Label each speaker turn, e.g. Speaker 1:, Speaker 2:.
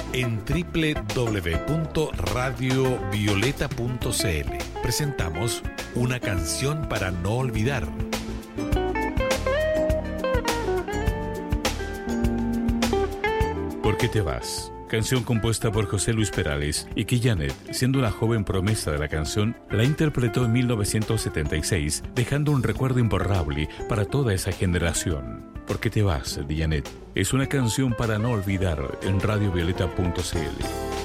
Speaker 1: En www.radiovioleta.cl presentamos Una canción para no olvidar.
Speaker 2: ¿Por qué te vas? Canción compuesta por José Luis Perales y que Janet, siendo una joven promesa de la canción, la interpretó en 1976, dejando un recuerdo imborrable para toda esa generación. ¿Por qué te vas, de Janet? Es una canción para no olvidar en radiovioleta.cl.